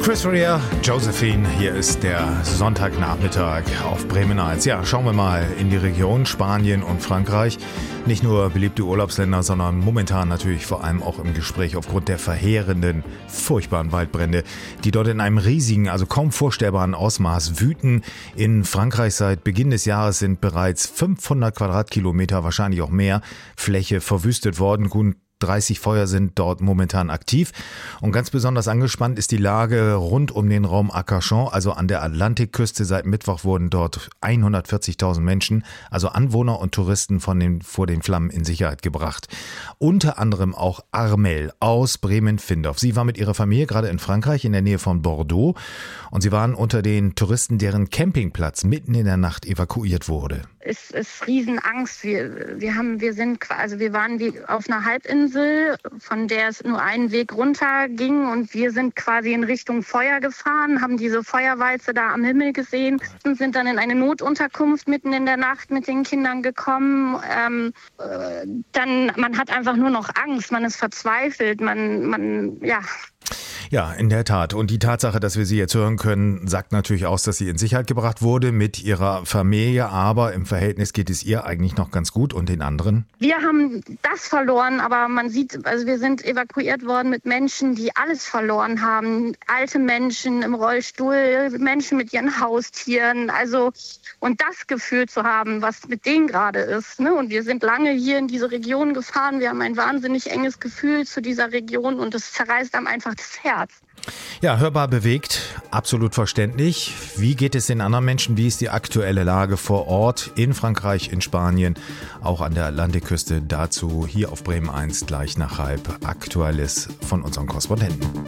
Chris Rea, Josephine, hier ist der Sonntagnachmittag auf Bremen 1. Ja, schauen wir mal in die Region Spanien und Frankreich. Nicht nur beliebte Urlaubsländer, sondern momentan natürlich vor allem auch im Gespräch aufgrund der verheerenden, furchtbaren Waldbrände, die dort in einem riesigen, also kaum vorstellbaren Ausmaß wüten. In Frankreich seit Beginn des Jahres sind bereits 500 Quadratkilometer, wahrscheinlich auch mehr, Fläche verwüstet worden. Gut 30 Feuer sind dort momentan aktiv. Und ganz besonders angespannt ist die Lage rund um den Raum Arcachon, also an der Atlantikküste. Seit Mittwoch wurden dort 140.000 Menschen, also Anwohner und Touristen vor den Flammen in Sicherheit gebracht. Unter anderem auch Armel aus Bremen-Findorf. Sie war mit ihrer Familie gerade in Frankreich in der Nähe von Bordeaux und sie waren unter den Touristen, deren Campingplatz mitten in der Nacht evakuiert wurde. Es ist Riesenangst. Wir waren wie auf einer Halbinsel, von der es nur einen Weg runter ging und wir sind quasi in Richtung Feuer gefahren, haben diese Feuerwalze da am Himmel gesehen und sind dann in eine Notunterkunft mitten in der Nacht mit den Kindern gekommen. Man hat einfach nur noch Angst, man ist verzweifelt, Ja, in der Tat. Und die Tatsache, dass wir sie jetzt hören können, sagt natürlich aus, dass sie in Sicherheit gebracht wurde mit ihrer Familie. Aber im Verhältnis geht es ihr eigentlich noch ganz gut und den anderen? Wir haben das verloren, aber man sieht, also wir sind evakuiert worden mit Menschen, die alles verloren haben. Alte Menschen im Rollstuhl, Menschen mit ihren Haustieren. Und das Gefühl zu haben, was mit denen gerade ist. Ne? Und wir sind lange hier in diese Region gefahren. Wir haben ein wahnsinnig enges Gefühl zu dieser Region und es zerreißt einem einfach das Herz. Ja, hörbar bewegt, absolut verständlich. Wie geht es den anderen Menschen? Wie ist die aktuelle Lage vor Ort in Frankreich, in Spanien, auch an der Atlantikküste? Dazu hier auf Bremen 1 gleich nach halb Aktuelles von unseren Korrespondenten.